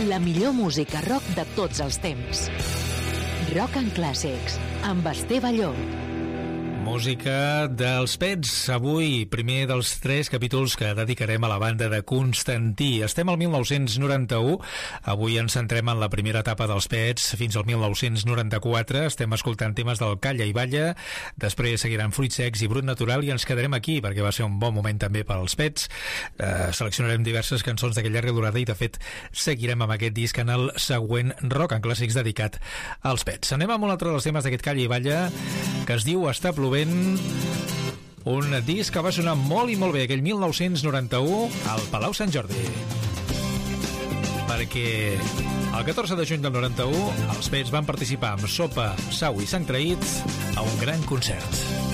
La millor música rock de tots els temps. Rock and Classics, amb Esteve Llop. Música dels Pets, avui primer dels 3 capítols que dedicarem a la banda de Constantí. Estem al 1991, avui ens centrem en la primera etapa dels Pets fins al 1994, estem escoltant temes del Calla i Balla, després seguiran Fruits Secs i Brut Natural i ens quedarem aquí perquè va ser un bon moment també per als Pets. Seleccionarem diverses cançons d'aquella llarga durada i de fet seguirem amb aquest disc en el següent Rock and Classics dedicat als Pets. Anem amb un altre dels temes d'aquest Calla i Balla que es diu Està plovent, un disc que va sonar molt i molt bé aquell 1991 al Palau Sant Jordi, perquè el 14 de juny del 91 els Pets van participar amb Sopa, Sau i Sang Traït a un gran concert.